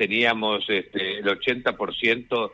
teníamos el 80%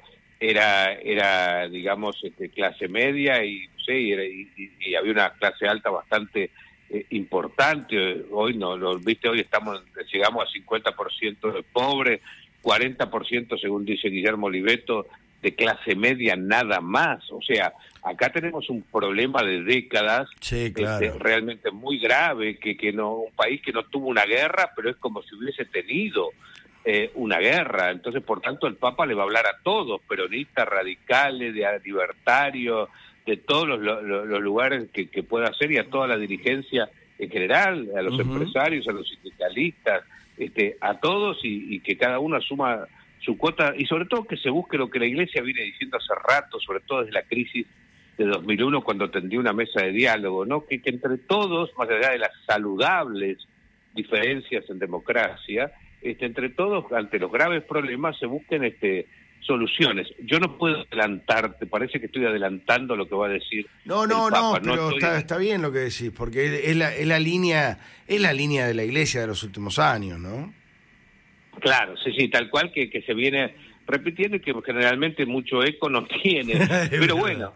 era digamos, clase media y, no sé, y había una clase alta bastante importante. Hoy no, viste, hoy llegamos a 50% de pobres, 40% según dice Guillermo Oliveto de clase media nada más. O sea, acá tenemos un problema de décadas, sí, claro, realmente muy grave, que no, un país que no tuvo una guerra, pero es como si hubiese tenido una guerra. Entonces, por tanto, el Papa le va a hablar a todos, peronistas, radicales, libertarios, de todos los lugares que pueda hacer, y a toda la dirigencia en general, a los empresarios, a los sindicalistas, a todos, y que cada uno asuma su cuota, y sobre todo que se busque lo que la Iglesia viene diciendo hace rato, sobre todo desde la crisis de 2001, cuando tendió una mesa de diálogo, ¿no? Que entre todos, más allá de las saludables diferencias en democracia, entre todos, ante los graves problemas, se busquen soluciones. Yo no puedo adelantar, te parece que estoy adelantando lo que va a decir el Papa. Pero está bien lo que decís, porque es la línea de la Iglesia de los últimos años, ¿no? Claro, sí, tal cual que se viene repitiendo y que generalmente mucho eco no tiene, pero bueno,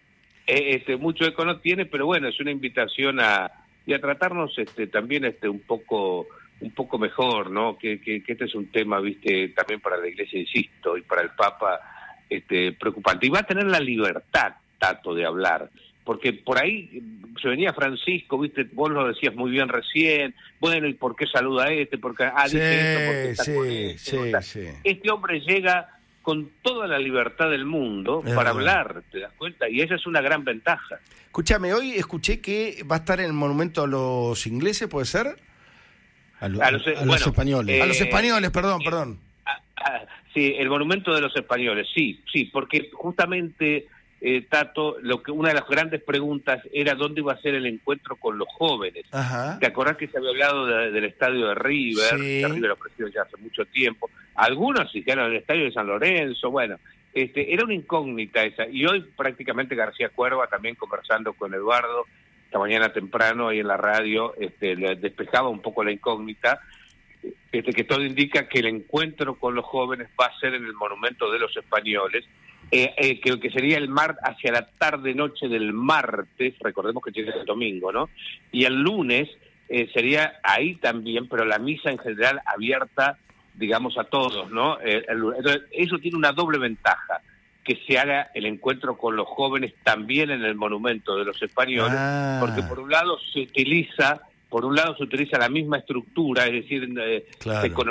mucho eco no tiene, pero bueno, es una invitación a tratarnos también un poco mejor, ¿no? Que este es un tema, viste, también para la Iglesia, insisto, y para el Papa, preocupante. Y va a tener la libertad, Tato, de hablar, porque por ahí se venía Francisco, viste, vos lo decías muy bien recién, bueno, ¿y por qué saluda a este? Porque dice esto, porque está con este. Sí. Este hombre llega con toda la libertad del mundo para hablar, ¿te das cuenta? Y esa es una gran ventaja. Escúchame, hoy escuché que va a estar en el monumento a los ingleses, ¿puede ser? A los españoles. A los españoles, perdón. Sí, el monumento de los españoles, sí, porque justamente, Tato, una de las grandes preguntas era dónde iba a ser el encuentro con los jóvenes. Ajá. ¿Te acordás que se había hablado del estadio de River? Sí. Que River lo ofreció ya hace mucho tiempo. Algunos dijeron el estadio de San Lorenzo, bueno, era una incógnita esa. Y hoy prácticamente García Cuerva, también conversando con Eduardo, esta mañana temprano ahí en la radio, le despejaba un poco la incógnita, que todo indica que el encuentro con los jóvenes va a ser en el monumento de los españoles, que sería hacia la tarde-noche del martes, recordemos que tiene el domingo, ¿no? Y el lunes sería ahí también, pero la misa en general abierta, digamos, a todos, ¿no? Entonces, eso tiene una doble ventaja, que se haga el encuentro con los jóvenes también en el monumento de los españoles, porque por un lado se utiliza la misma estructura, es decir, claro.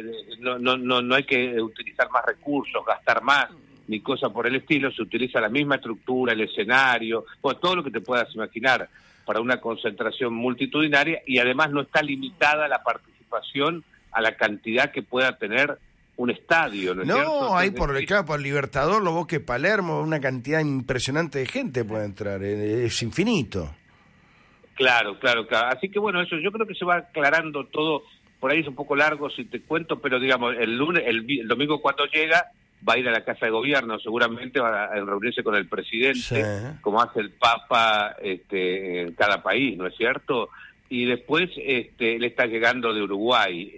No hay que utilizar más recursos, gastar más, ni cosa por el estilo, se utiliza la misma estructura, el escenario, todo lo que te puedas imaginar para una concentración multitudinaria, y además no está limitada la participación a la cantidad que pueda tener un estadio, ¿no es cierto? No, ahí por el Libertador, lo Bosque Palermo, una cantidad impresionante de gente puede entrar, es infinito. Claro. Así que bueno, eso yo creo que se va aclarando todo. Por ahí es un poco largo si te cuento, pero digamos, el domingo cuando llega, va a ir a la Casa de Gobierno, seguramente va a reunirse con el presidente, sí, como hace el Papa en cada país, ¿no es cierto? Y después él está llegando de Uruguay,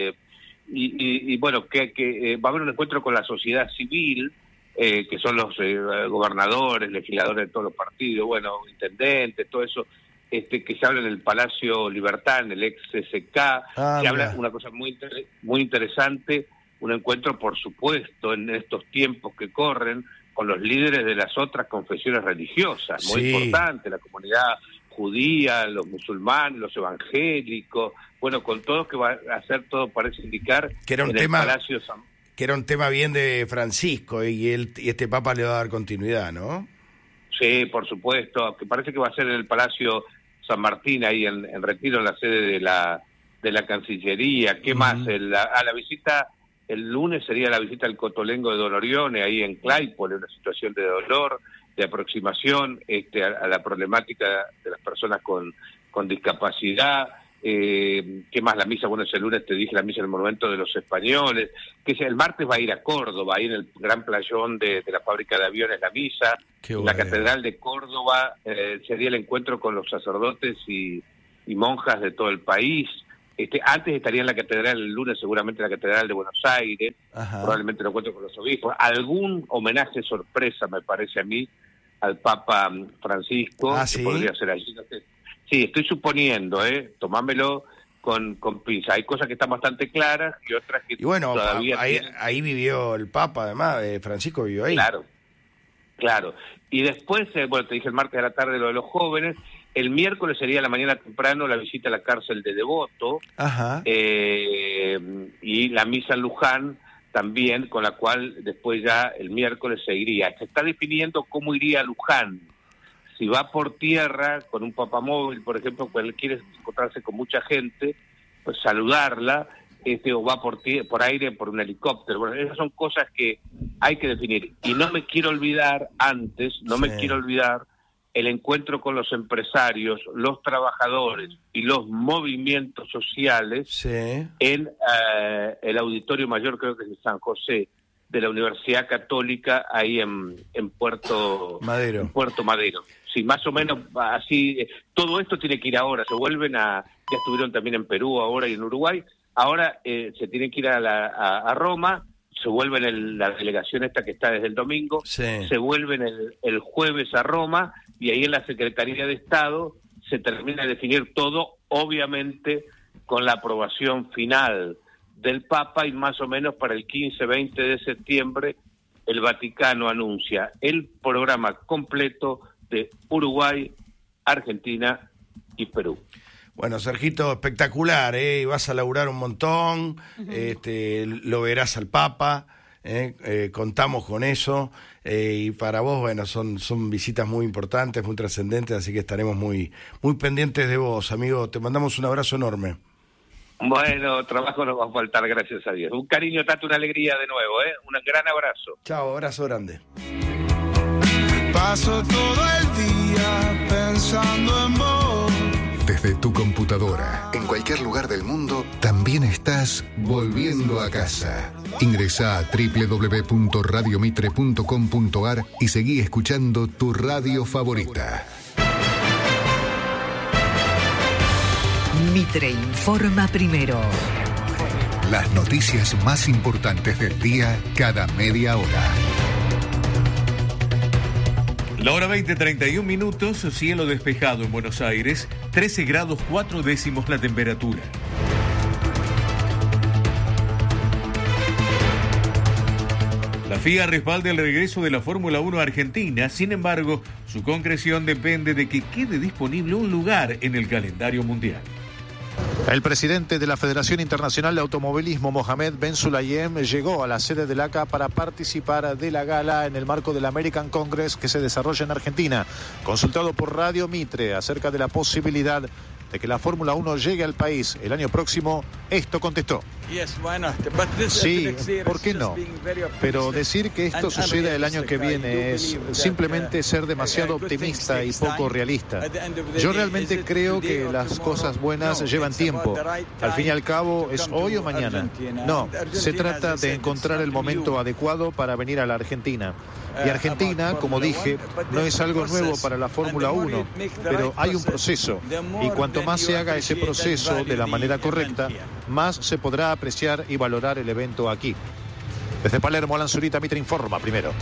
y bueno, que va a haber un encuentro con la sociedad civil, que son los gobernadores, legisladores de todos los partidos, bueno, intendentes, todo eso, que se habla en el Palacio Libertad, en el ex CCK, se habla una cosa muy interesante, un encuentro, por supuesto, en estos tiempos que corren, con los líderes de las otras confesiones religiosas, muy importante, la comunidad judía, los musulmanes, los evangélicos, bueno, con todo que va a hacer, todo parece indicar que era un tema, que era un tema bien de Francisco, y este Papa le va a dar continuidad, ¿no? Sí, por supuesto, que parece que va a ser en el Palacio San Martín, ahí en Retiro, en la sede de la Cancillería. ¿Qué más? La visita, el lunes sería la visita al Cotolengo de Don Orione, ahí en Claypole, una situación de dolor, de aproximación a la problemática de las personas con discapacidad. ¿Qué más? La misa, bueno, ese lunes te dije la misa en el Monumento de los Españoles, que el martes va a ir a Córdoba, ahí en el gran playón de la fábrica de aviones, la misa. En la Catedral de Córdoba sería el encuentro con los sacerdotes y monjas de todo el país. Antes estaría en la catedral el lunes, seguramente en la catedral de Buenos Aires. Ajá. Probablemente lo encuentro con los obispos. Algún homenaje sorpresa, me parece a mí, al Papa Francisco, ¿sí? Que podría ser allí. No sé. Sí, estoy suponiendo, tomámelo con pinza. Hay cosas que están bastante claras y otras que todavía ahí vivió el Papa, además, Francisco vivió ahí. Claro. Y después, te dije el martes de la tarde lo de los jóvenes. El miércoles sería a la mañana temprano la visita a la cárcel de Devoto. Ajá. Y la misa en Luján también, con la cual después ya el miércoles se iría. Se está definiendo cómo iría a Luján. Si va por tierra, con un papamóvil, por ejemplo, cuando él quiere encontrarse con mucha gente, pues saludarla, o va por aire, por un helicóptero. Bueno, esas son cosas que hay que definir. Y no me quiero olvidar el encuentro con los empresarios, los trabajadores y los movimientos sociales en el Auditorio Mayor, creo que es de San José, de la Universidad Católica, ahí en Puerto Madero. En Puerto Madero. Sí, más o menos así. Todo esto tiene que ir ahora. Se vuelven ya estuvieron también en Perú ahora y en Uruguay. Ahora se tienen que ir a Roma. Se vuelven la delegación esta que está desde el domingo. Se vuelven el jueves a Roma. Y ahí en la Secretaría de Estado se termina de definir todo, obviamente con la aprobación final del Papa, y más o menos para el 15-20 de septiembre el Vaticano anuncia el programa completo de Uruguay, Argentina y Perú. Bueno, Sergito, espectacular, vas a laburar un montón, lo verás al Papa, contamos con eso, y para vos, bueno, son visitas muy importantes, muy trascendentes, así que estaremos muy, muy pendientes de vos, amigo. Te mandamos un abrazo enorme. Bueno, trabajo no va a faltar, gracias a Dios. Un cariño, Tato, una alegría de nuevo, un gran abrazo. Chao, abrazo grande. Paso todo el día pensando en vos. Desde tu computadora, en cualquier lugar del mundo, también estás volviendo a casa. Ingresá a www.radiomitre.com.ar y seguí escuchando tu radio favorita. Mitre informa primero. Las noticias más importantes del día cada media hora. La hora 20:31 minutos, cielo despejado en Buenos Aires, 13 grados 4 décimos la temperatura. La FIA respalda el regreso de la Fórmula 1 a Argentina, sin embargo, su concreción depende de que quede disponible un lugar en el calendario mundial. El presidente de la Federación Internacional de Automovilismo, Mohamed Ben Sulayem, llegó a la sede del ACA para participar de la gala en el marco del American Congress que se desarrolla en Argentina. Consultado por Radio Mitre acerca de la posibilidad de que la Fórmula 1 llegue al país el año próximo, esto contestó. Sí, ¿por qué no? Pero decir que esto suceda el año que viene es simplemente ser demasiado optimista y poco realista. Yo realmente creo que las cosas buenas llevan tiempo. Al fin y al cabo, ¿es hoy o mañana? No, se trata de encontrar el momento adecuado para venir a la Argentina. Y Argentina, como dije, no es algo nuevo para la Fórmula 1, pero hay un proceso. Y cuanto más se haga ese proceso de la manera correcta, más se podrá apreciar y valorar el evento aquí. Desde Palermo, Alan Zurita, Mitre informa primero.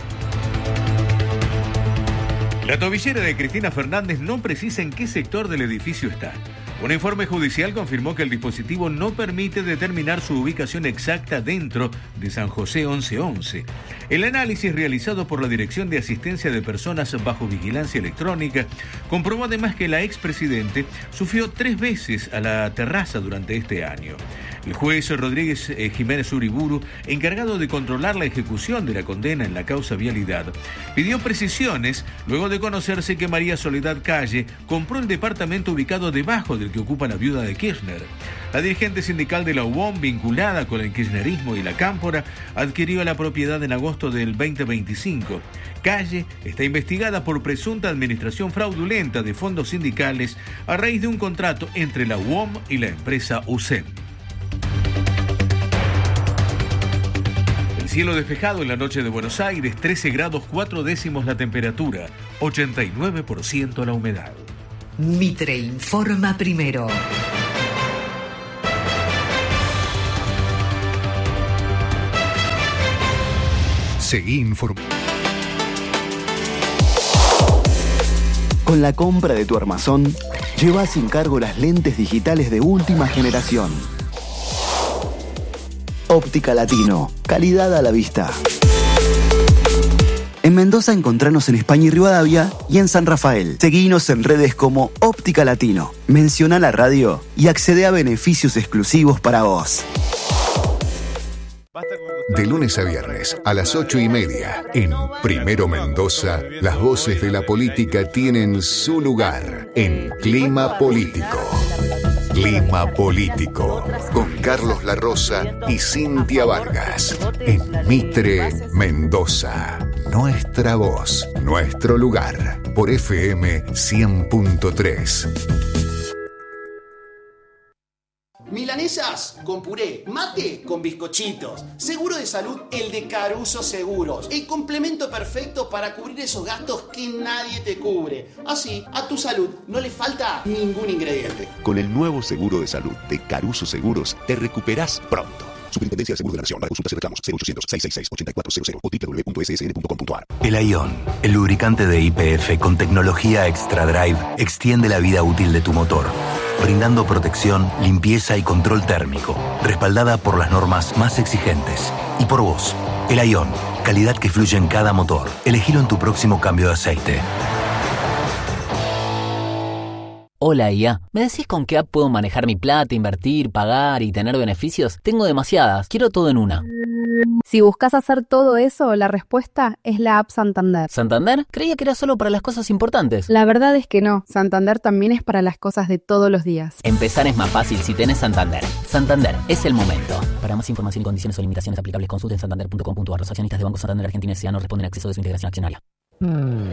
La tobillera de Cristina Fernández no precisa en qué sector del edificio está. Un informe judicial confirmó que el dispositivo no permite determinar su ubicación exacta dentro de San José 1111. El análisis realizado por la Dirección de Asistencia de Personas bajo Vigilancia Electrónica comprobó además que la expresidente sufrió 3 veces a la terraza durante este año. El juez Rodríguez Jiménez Uriburu, encargado de controlar la ejecución de la condena en la causa Vialidad, pidió precisiones luego de conocerse que María Soledad Calle compró el departamento ubicado debajo del que ocupa la viuda de Kirchner. La dirigente sindical de la UOM, vinculada con el kirchnerismo y la cámpora, adquirió la propiedad en agosto del 2025. Calle está investigada por presunta administración fraudulenta de fondos sindicales a raíz de un contrato entre la UOM y la empresa UCEM. El cielo despejado en la noche de Buenos Aires, 13 grados 4 décimos la temperatura, 89% la humedad. Mitre informa primero. Seguí informado. Con la compra de tu armazón, lleva sin cargo las lentes digitales de última generación. Óptica Latino, calidad a la vista. En Mendoza encontranos en España y Rivadavia y en San Rafael. Seguinos en redes como Óptica Latino. Menciona la radio y accede a beneficios exclusivos para vos. De lunes a viernes a las 8:30 en Primero Mendoza, las voces de la política tienen su lugar en Clima Político. Clima Político con Carlos La Rosa y Cintia Vargas en Mitre, Mendoza. Nuestra voz, nuestro lugar por FM 100.3. Milanesas con puré, mate con bizcochitos. Seguro de salud, el de Caruso Seguros. El complemento perfecto para cubrir esos gastos que nadie te cubre. Así, a tu salud no le falta ningún ingrediente. Con el nuevo seguro de salud de Caruso Seguros, te recuperás pronto. Superintendencia de Seguros de la Nación. Para consultas y reclamos 0800-666-8400 o www.ssn.com.ar. El Aion, el lubricante de YPF con tecnología Extra Drive, extiende la vida útil de tu motor, brindando protección, limpieza y control térmico, respaldada por las normas más exigentes. Y por vos, el Aion, calidad que fluye en cada motor. Elegilo en tu próximo cambio de aceite. Hola IA, ¿me decís con qué app puedo manejar mi plata, invertir, pagar y tener beneficios? Tengo demasiadas, quiero todo en una. Si buscas hacer todo eso, la respuesta es la app Santander. ¿Santander? Creía que era solo para las cosas importantes. La verdad es que no, Santander también es para las cosas de todos los días. Empezar es más fácil si tenés Santander. Santander, es el momento. Para más información y condiciones o limitaciones aplicables, consulten santander.com.ar. Los accionistas de Banco Santander Argentina S.A. no responden a exceso de su integración accionaria.